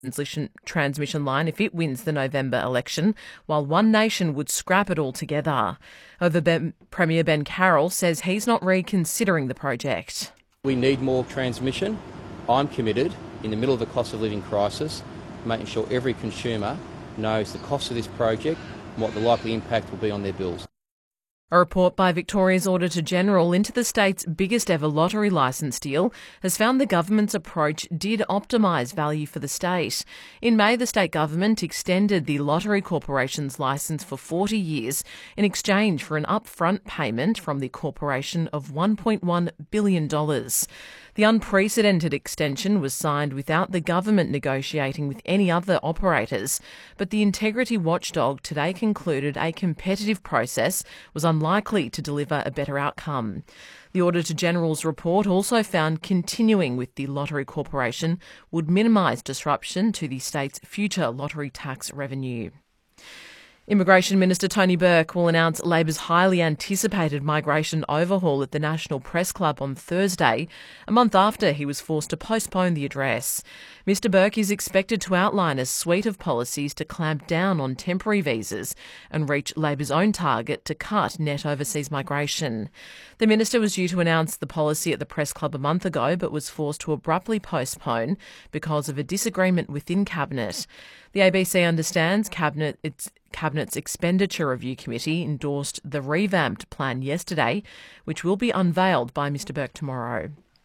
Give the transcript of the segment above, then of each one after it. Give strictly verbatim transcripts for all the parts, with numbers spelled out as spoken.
transmission transmission line if it wins the November election, while One Nation would scrap it altogether. However, ben, Premier Ben Carroll says he's not reconsidering the project. We need more transmission. I'm committed, in the middle of the cost of living crisis, making sure every consumer knows the cost of this project and what the likely impact will be on their bills. A report by Victoria's Auditor-General into the state's biggest ever lottery licence deal has found the government's approach did optimise value for the state. In May, the state government extended the Lottery Corporation's licence for forty years in exchange for an upfront payment from the corporation of one point one billion dollars. The unprecedented extension was signed without the government negotiating with any other operators, but the integrity watchdog today concluded a competitive process was unlikely to deliver a better outcome. The Auditor-General's report also found continuing with the Lottery Corporation would minimise disruption to the state's future lottery tax revenue. Immigration Minister Tony Burke will announce Labor's highly anticipated migration overhaul at the National Press Club on Thursday, a month after he was forced to postpone the address. Mister Burke is expected to outline a suite of policies to clamp down on temporary visas and reach Labor's own target to cut net overseas migration. The minister was due to announce the policy at the Press Club a month ago, but was forced to abruptly postpone because of a disagreement within Cabinet. The A B C understands Cabinet, its Cabinet's Expenditure Review Committee endorsed the revamped plan yesterday, which will be unveiled by Mister Burke tomorrow.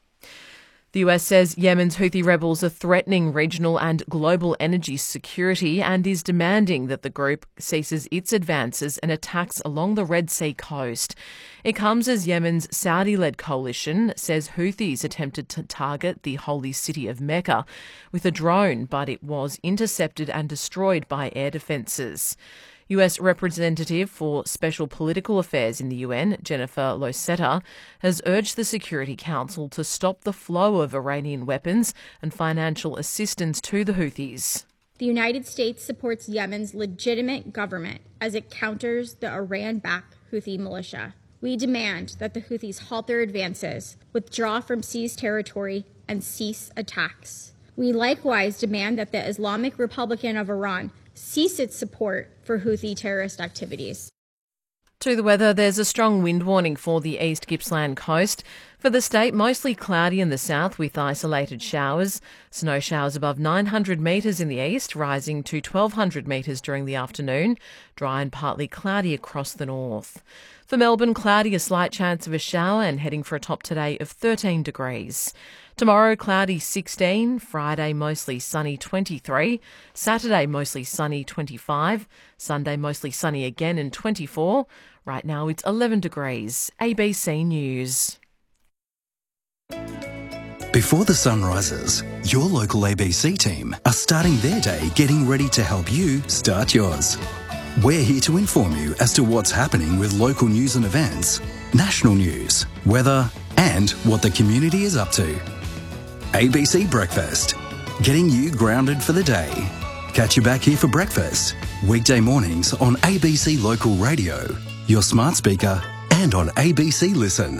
The U S says Yemen's Houthi rebels are threatening regional and global energy security and is demanding that the group ceases its advances and attacks along the Red Sea coast. It comes as Yemen's Saudi-led coalition says Houthis attempted to target the holy city of Mecca with a drone, but it was intercepted and destroyed by air defences. U S Representative for Special Political Affairs in the U N, Jennifer Losetta, has urged the Security Council to stop the flow of Iranian weapons and financial assistance to the Houthis. The United States supports Yemen's legitimate government as it counters the Iran-backed Houthi militia. We demand that the Houthis halt their advances, withdraw from seized territory, and cease attacks. We likewise demand that the Islamic Republic of Iran cease its support for Houthi terrorist activities. To the weather, there's a strong wind warning for the East Gippsland coast. For the state, mostly cloudy in the south with isolated showers. Snow showers above nine hundred metres in the east, rising to twelve hundred metres during the afternoon. Dry and partly cloudy across the north. For Melbourne, cloudy, a slight chance of a shower and heading for a top today of thirteen degrees. Tomorrow, cloudy sixteen, Friday mostly sunny twenty-three, Saturday mostly sunny twenty-five, Sunday mostly sunny again and twenty-four. Right now it's eleven degrees. A B C News. Before the sun rises, your local A B C team are starting their day getting ready to help you start yours. We're here to inform you as to what's happening with local news and events, national news, weather, and what the community is up to. A B C Breakfast, getting you grounded for the day. Catch you back here for breakfast, weekday mornings on A B C Local Radio, your smart speaker, and on A B C Listen.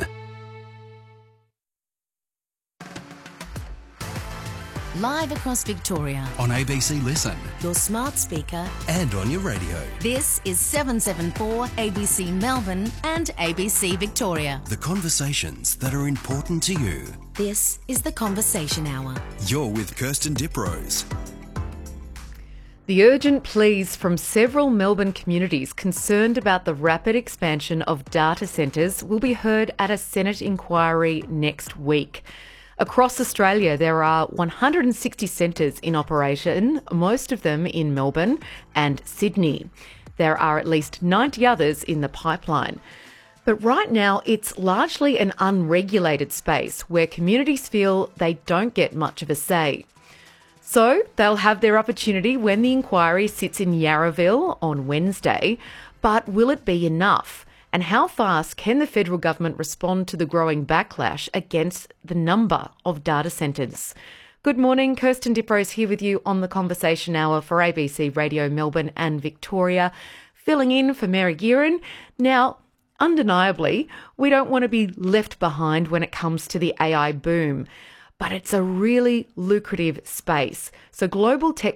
Live across Victoria. On A B C Listen. Your smart speaker. And on your radio. This is seven seven four A B C Melbourne and A B C Victoria. The conversations that are important to you. This is the Conversation Hour. You're with Kirsten Diprose. The urgent pleas from several Melbourne communities concerned about the rapid expansion of data centres will be heard at a Senate inquiry next week. Across Australia, there are one hundred sixty centres in operation, most of them in Melbourne and Sydney. There are at least ninety others in the pipeline. But right now, it's largely an unregulated space where communities feel they don't get much of a say. So they'll have their opportunity when the inquiry sits in Yarraville on Wednesday. But will it be enough? And how fast can the federal government respond to the growing backlash against the number of data centres? Good morning, Kirsten Diprose here with you on the Conversation Hour for A B C Radio Melbourne and Victoria, filling in for Mary Gearan. Now, undeniably, we don't want to be left behind when it comes to the A I boom. but it's a really lucrative space. So global tech